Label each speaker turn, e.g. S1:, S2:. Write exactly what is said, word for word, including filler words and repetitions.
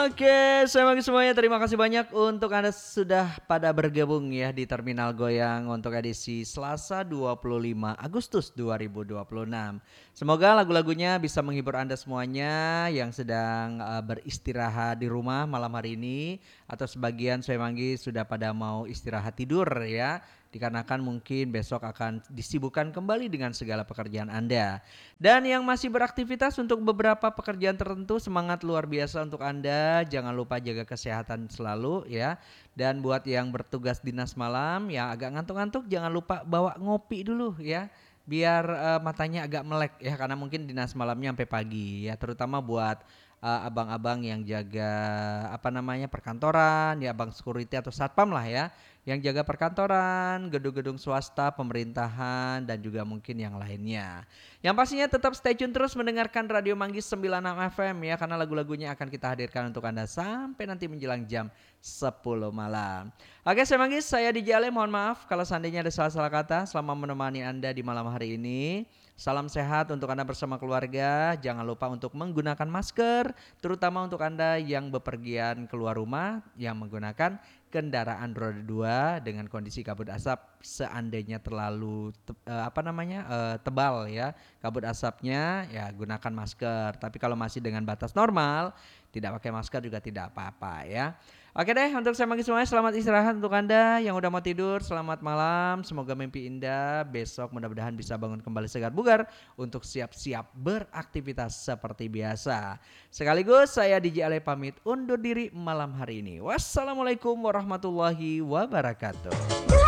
S1: Oke, saya bagi semuanya terima kasih banyak untuk Anda sudah pada bergabung ya di Terminal Goyang untuk edisi Selasa dua puluh lima Agustus dua ribu dua puluh enam. Semoga lagu-lagunya bisa menghibur Anda semuanya yang sedang uh, beristirahat di rumah malam hari ini atau sebagian saya manggi sudah pada mau istirahat tidur ya. Dikarenakan mungkin besok akan disibukkan kembali dengan segala pekerjaan Anda. Dan yang masih beraktivitas untuk beberapa pekerjaan tertentu semangat luar biasa untuk Anda. Jangan lupa jaga kesehatan selalu ya. Dan buat yang bertugas dinas malam yang agak ngantuk-ngantuk jangan lupa bawa ngopi dulu ya. Biar uh, matanya agak melek ya karena mungkin dinas malamnya sampai pagi ya terutama buat uh, abang-abang yang jaga apa namanya perkantoran ya abang security atau satpam lah ya yang jaga perkantoran, gedung-gedung swasta, pemerintahan, dan juga mungkin yang lainnya. Yang pastinya tetap stay tune terus mendengarkan Radio Manggis sembilan puluh enam F M ya, karena lagu-lagunya akan kita hadirkan untuk Anda sampai nanti menjelang jam sepuluh malam. Oke, saya Manggis, saya D J Ale, mohon maaf kalau seandainya ada salah-salah kata selama menemani Anda di malam hari ini. Salam sehat untuk Anda bersama keluarga. Jangan lupa untuk menggunakan masker, terutama untuk Anda yang bepergian keluar rumah yang menggunakan kendaraan roda dua dengan kondisi kabut asap seandainya terlalu te, uh, apa namanya uh, tebal ya kabut asapnya ya gunakan masker. Tapi kalau masih dengan batas normal tidak pakai masker juga tidak apa-apa ya. Oke deh, untuk saya bagi semuanya selamat istirahat untuk Anda yang udah mau tidur, selamat malam, semoga mimpi indah, besok mudah-mudahan bisa bangun kembali segar bugar untuk siap-siap beraktivitas seperti biasa. Sekaligus saya D J Ale pamit undur diri malam hari ini. Wassalamualaikum warahmatullahi wabarakatuh.